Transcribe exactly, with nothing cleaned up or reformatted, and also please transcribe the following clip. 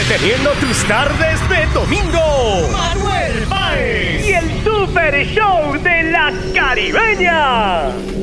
entreteniendo tus tardes de domingo. Manuel Báez y el Super Show de la Caribeña.